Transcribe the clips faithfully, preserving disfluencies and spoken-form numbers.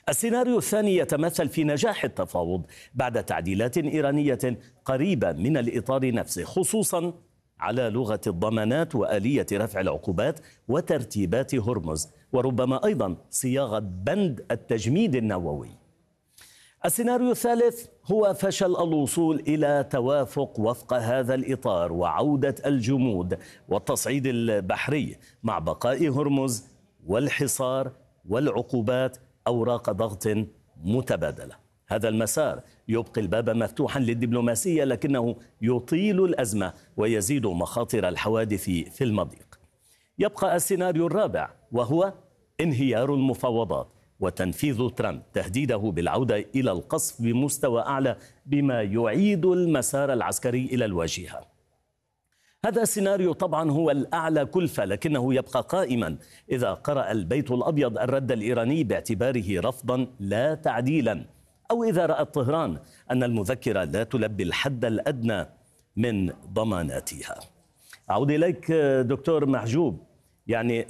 السيناريو الثاني يتمثل في نجاح التفاوض بعد تعديلات إيرانية قريبة من الإطار نفسه، خصوصا على لغة الضمانات وآلية رفع العقوبات وترتيبات هرمز، وربما أيضا صياغة بند التجميد النووي. السيناريو الثالث هو فشل الوصول إلى توافق وفق هذا الإطار وعودة الجمود والتصعيد البحري مع بقاء هرمز والحصار والعقوبات أوراق ضغط متبادلة. هذا المسار يبقي الباب مفتوحا للدبلوماسية، لكنه يطيل الأزمة ويزيد مخاطر الحوادث في المضيق. يبقى السيناريو الرابع، وهو انهيار المفاوضات وتنفيذ ترامب تهديده بالعودة إلى القصف بمستوى أعلى بما يعيد المسار العسكري إلى الواجهة. هذا السيناريو طبعا هو الأعلى كلفة، لكنه يبقى قائما إذا قرأ البيت الأبيض الرد الإيراني باعتباره رفضا لا تعديلا، أو إذا رأت طهران أن المذكرة لا تلبي الحد الأدنى من ضماناتها. أعود إليك دكتور محجوب، يعني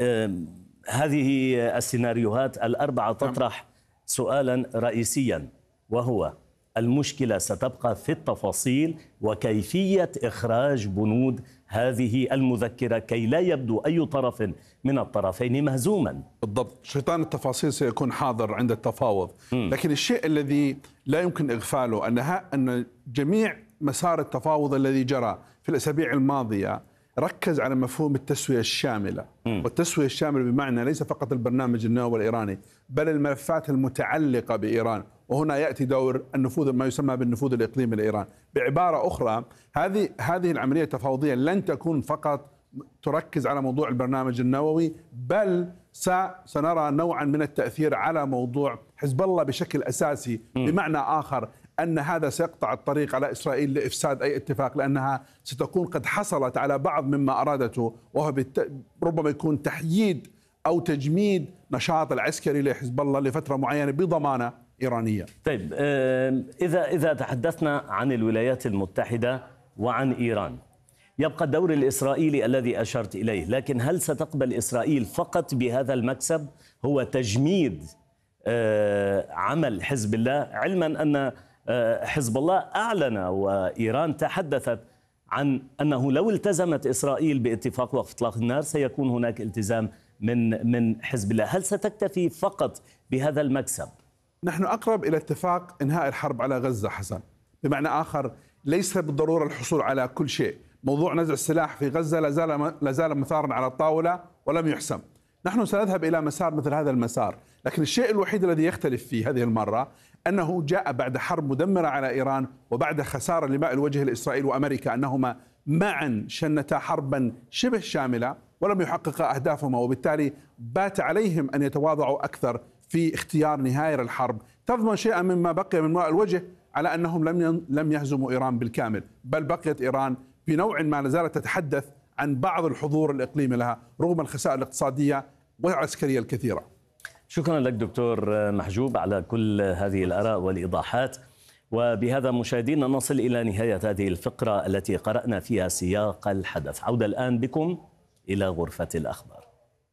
هذه السيناريوهات الأربعة تطرح سؤالا رئيسيا، وهو المشكلة ستبقى في التفاصيل وكيفية إخراج بنود هذه المذكرة كي لا يبدو أي طرف من الطرفين مهزوما. بالضبط، شيطان التفاصيل سيكون حاضر عند التفاوض. م. لكن الشيء الذي لا يمكن إغفاله أنها أن جميع مسار التفاوض الذي جرى في الأسابيع الماضية ركز على مفهوم التسوية الشاملة. م. والتسوية الشاملة بمعنى ليس فقط البرنامج النووي الإيراني بل الملفات المتعلقة بإيران، وهنا يأتي دور النفوذ ما يسمى بالنفوذ الإقليمي لإيران. بعبارة أخرى، هذه هذه العملية التفاوضية لن تكون فقط تركز على موضوع البرنامج النووي، بل سنرى نوعا من التأثير على موضوع حزب الله بشكل أساسي. م. بمعنى آخر أن هذا سيقطع الطريق على إسرائيل لإفساد أي اتفاق، لأنها ستكون قد حصلت على بعض مما أرادته، وهو ربما يكون تحييد أو تجميد نشاط العسكري لحزب الله لفترة معينة بضمانة إيرانية. طيب، إذا إذا تحدثنا عن الولايات المتحدة وعن إيران، يبقى الدور الإسرائيلي الذي أشرت إليه، لكن هل ستقبل إسرائيل فقط بهذا المكسب هو تجميد عمل حزب الله، علما أن حزب الله أعلن وإيران تحدثت عن أنه لو التزمت إسرائيل باتفاق وقف إطلاق النار سيكون هناك التزام من من حزب الله؟ هل ستكتفي فقط بهذا المكسب؟ نحن أقرب إلى اتفاق إنهاء الحرب على غزة حسن. بمعنى آخر، ليس بالضرورة الحصول على كل شيء. موضوع نزع السلاح في غزة لازال لازال مثارا على الطاولة ولم يحسم. نحن سنذهب إلى مسار مثل هذا المسار، لكن الشيء الوحيد الذي يختلف فيه هذه المرة أنه جاء بعد حرب مدمرة على إيران وبعد خسارة لماء الوجه لإسرائيل وأمريكا، أنهما معا شنتا حربا شبه شاملة ولم يحققا أهدافهما، وبالتالي بات عليهم أن يتواضعوا أكثر في اختيار نهاية الحرب تضمن شيئا مما بقي من ماء الوجه، على أنهم لم لم يهزموا إيران بالكامل، بل بقيت إيران بنوع ما لازالت تتحدث عن بعض الحضور الإقليمي لها رغم الخسائر الاقتصادية والعسكرية الكثيرة. شكرا لك دكتور محجوب على كل هذه الآراء والإيضاحات. وبهذا مشاهدينا نصل إلى نهاية هذه الفقرة التي قرأنا فيها سياق الحدث. عودة الآن بكم إلى غرفة الأخبار.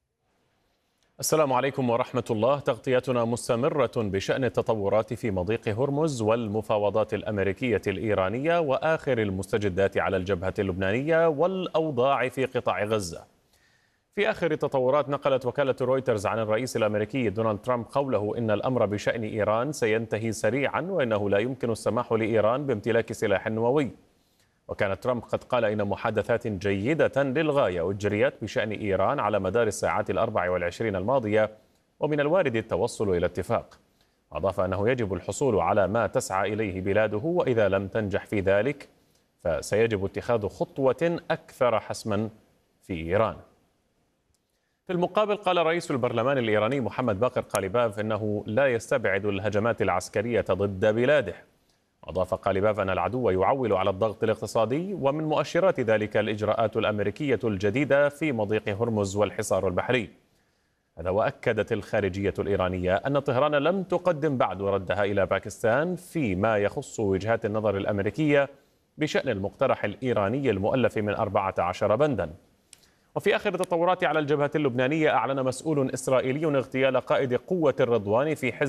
السلام عليكم ورحمة الله. تغطيتنا مستمرة بشأن التطورات في مضيق هرمز والمفاوضات الأمريكية الإيرانية وآخر المستجدات على الجبهة اللبنانية والأوضاع في قطاع غزة. في آخر التطورات، نقلت وكالة رويترز عن الرئيس الأمريكي دونالد ترامب قوله إن الأمر بشأن إيران سينتهي سريعا وإنه لا يمكن السماح لإيران بامتلاك سلاح نووي. وكان ترامب قد قال إن محادثات جيدة للغاية أجريت بشأن إيران على مدار الساعات الأربع والعشرين الماضية، ومن الوارد التوصل إلى اتفاق. أضاف أنه يجب الحصول على ما تسعى إليه بلاده، وإذا لم تنجح في ذلك فسيجب اتخاذ خطوة أكثر حسما في إيران. في المقابل، قال رئيس البرلمان الإيراني محمد باقر قاليباف إنه لا يستبعد الهجمات العسكرية ضد بلاده. أضاف قاليباف أن العدو يعول على الضغط الاقتصادي، ومن مؤشرات ذلك الإجراءات الأمريكية الجديدة في مضيق هرمز والحصار البحري. هذا وأكدت الخارجية الإيرانية أن طهران لم تقدم بعد ردها إلى باكستان فيما يخص وجهات النظر الأمريكية بشأن المقترح الإيراني المؤلف من أربعة عشر بندا. وفي آخر التطورات على الجبهة اللبنانية، أعلن مسؤول إسرائيلي اغتيال قائد قوة الرضوان في حزب